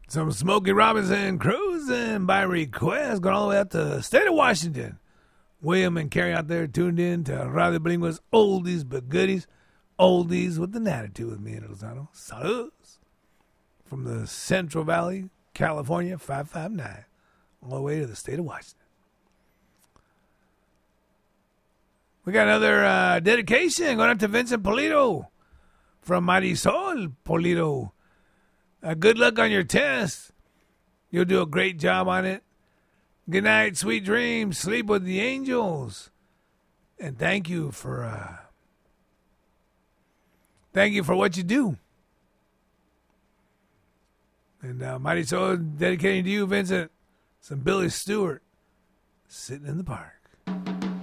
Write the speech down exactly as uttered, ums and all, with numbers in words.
Some Smokey Robinson cruising by request, going all the way out to the state of Washington. William and Carrie out there tuned in to Radio Bilingua's Oldies but Goodies. Oldies with an attitude with me and Lozano. Saludos. From the Central Valley, California, five five nine. All the way to the state of Washington. We got another uh, dedication going out to Vincent Polito from Marisol Polito. Uh, good luck on your test. You'll do a great job on it. Good night, sweet dreams. Sleep with the angels. And thank you for uh, thank you for what you do. And uh, Marisol dedicating to you, Vincent, some Billy Stewart, Sitting in the Park.